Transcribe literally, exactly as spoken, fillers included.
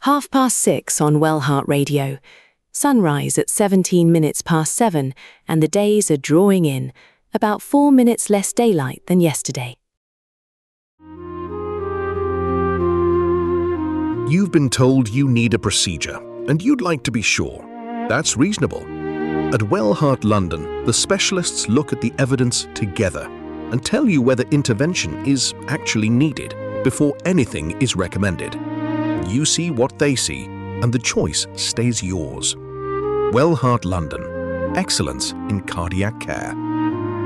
Half past six on Wellheart Radio. Sunrise at seventeen minutes past seven, and the days are drawing in, about four minutes less daylight than yesterday. You've been told you need a procedure, and you'd like to be sure. That's reasonable. At Wellheart London, the specialists look at the evidence together and tell you whether intervention is actually needed before anything is recommended. You see what they see, and the choice stays yours. Wellheart London. Excellence in cardiac care.